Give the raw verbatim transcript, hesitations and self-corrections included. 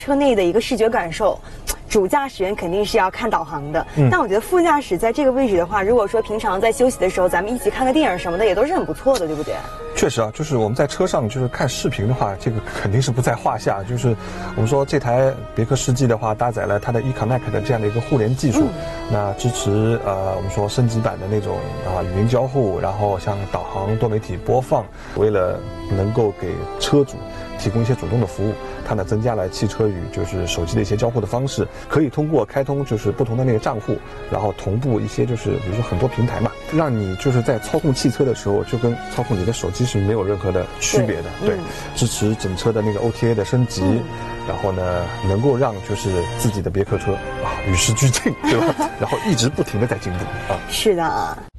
车内的一个视觉感受，主驾驶员肯定是要看导航的。嗯、但我觉得副驾驶在这个位置的话，如果说平常在休息的时候，咱们一起看个电影什么的，也都是很不错的，对不对？ 确实啊，就是我们在车上就是看视频的话，这个肯定是不在话下。就是我们说这台别克世纪的话，搭载了它的 eConnect 的这样的一个互联技术，嗯、那支持呃我们说升级版的那种啊语音交互，然后像导航、多媒体播放，为了能够给车主提供一些主动的服务，它呢增加了汽车与就是手机的一些交互的方式，可以通过开通就是不同的那个账户，然后同步一些就是比如说很多平台嘛，让你就是在操控汽车的时候就跟操控你的手机是没有任何的区别的。对，对嗯、支持整车的那个 O T A 的升级，嗯、然后呢能够让就是自己的别克车啊与时俱进，对吧？然后一直不停的在进步啊。 是的。